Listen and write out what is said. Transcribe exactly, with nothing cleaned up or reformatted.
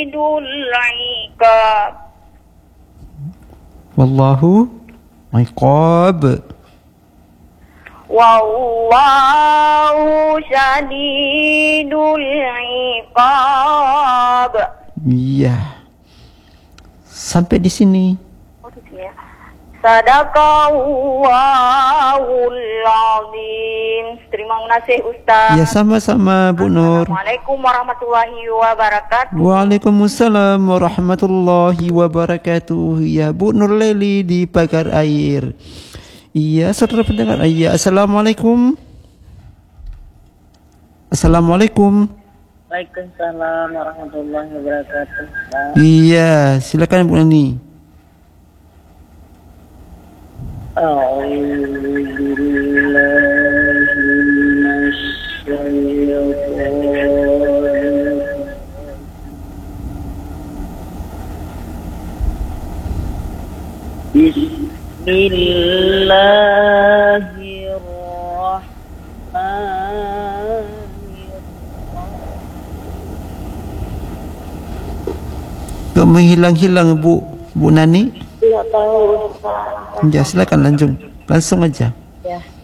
syadidul iqab. Wallahu iqab. Wallahu syadidul iqab. Iya. Sampai di sini. Oh, di sini ya. Sadaqallahul azim. Terima kasih Ustaz. Ya, sama-sama Bu Nur. Assalamualaikum warahmatullahi wabarakatuh. Waalaikumsalam warahmatullahi wabarakatuh. Ya, Bu Nur Leli di Pagar Air. Iya, saudara pendengar. Iya, assalamualaikum. Assalamualaikum. Waalaikumsalam warahmatullahi wabarakatuh. Iya, silakan Bu Nani. Kok menghilang-hilang Bu Bu Nani? Tidak tahu Ustaz. Ya, silakan langsung. Langsung aja. Ya.